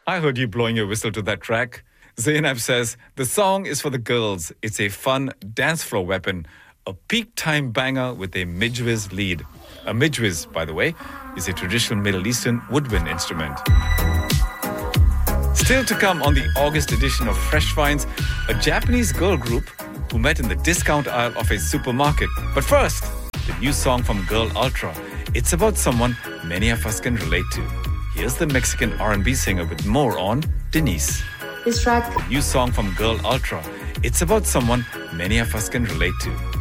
I heard you blowing your whistle to that track. Zainab says, the song is for the girls. It's a fun dance floor weapon. A peak time banger with a mijwiz lead. A mijwiz, by the way, is a traditional Middle Eastern woodwind instrument. Still to come on the August edition of Fresh Finds, a Japanese girl group who met in the discount aisle of a supermarket. But first, the new song from Girl Ultra. It's about someone many of us can relate to. Here's the Mexican R&B singer with more on Denise. This track. The new song from Girl Ultra. It's about someone many of us can relate to.